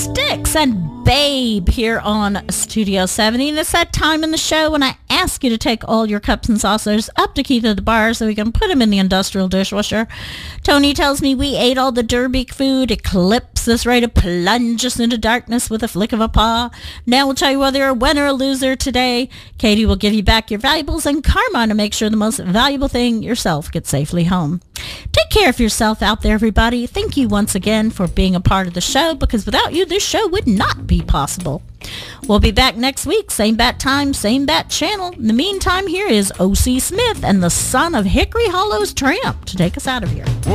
Styx and Babe here on Studio 70. And it's that time in the show when I ask you to take all your cups and saucers up to Keith at the bar so we can put them in the industrial dishwasher. Tony tells me we ate all the Derby food. Eclipse is ready to plunge us into darkness with a flick of a paw. Now we'll tell you whether you're a winner or a loser today. Katie will give you back your valuables, and Karma to make sure the most valuable thing, yourself, gets safely home. Take care of yourself out there, everybody. Thank you once again for being a part of the show, because without you, this show would not be possible. We'll be back next week, same bat time, same bat channel. In the meantime, here is O.C. Smith and the son of Hickory Hollow's Tramp to take us out of here.